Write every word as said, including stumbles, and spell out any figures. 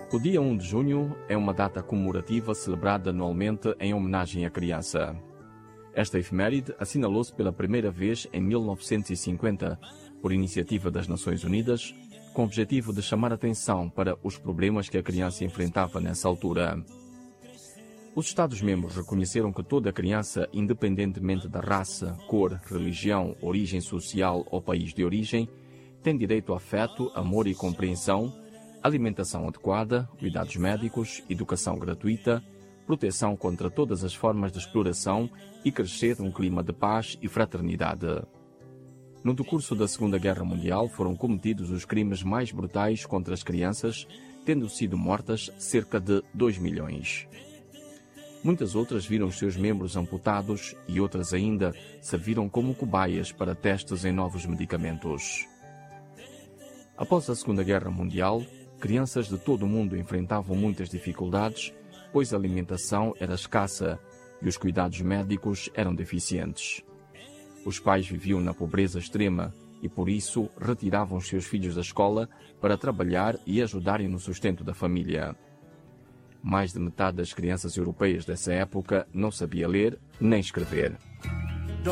O dia um de junho é uma data comemorativa celebrada anualmente em homenagem à criança. Esta efeméride assinalou-se pela primeira vez em mil novecentos e cinquenta, por iniciativa das Nações Unidas, com o objetivo de chamar atenção para os problemas que a criança enfrentava nessa altura. Os Estados-membros reconheceram que toda criança, independentemente da raça, cor, religião, origem social ou país de origem, tem direito a afeto, amor e compreensão, alimentação adequada, cuidados médicos, educação gratuita, proteção contra todas as formas de exploração e crescer num clima de paz e fraternidade. No decurso da Segunda Guerra Mundial foram cometidos os crimes mais brutais contra as crianças, tendo sido mortas cerca de dois milhões. Muitas outras viram os seus membros amputados e outras ainda serviram como cobaias para testes em novos medicamentos. Após a Segunda Guerra Mundial, crianças de todo o mundo enfrentavam muitas dificuldades, pois a alimentação era escassa e os cuidados médicos eram deficientes. Os pais viviam na pobreza extrema e, por isso, retiravam os seus filhos da escola para trabalhar e ajudarem no sustento da família. Mais de metade das crianças europeias dessa época não sabia ler nem escrever.